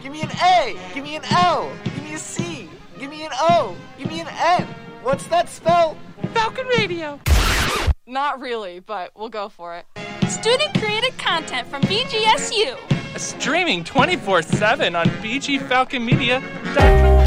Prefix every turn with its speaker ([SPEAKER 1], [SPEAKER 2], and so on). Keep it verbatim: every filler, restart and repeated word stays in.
[SPEAKER 1] Give me an A. Give me an L. Give me a C. Give me an O. Give me an N. What's that spell?
[SPEAKER 2] Falcon Radio.
[SPEAKER 3] Not really, but we'll go for it.
[SPEAKER 4] Student-created content from B G S U.
[SPEAKER 2] Streaming twenty-four seven on b g falcon media dot com.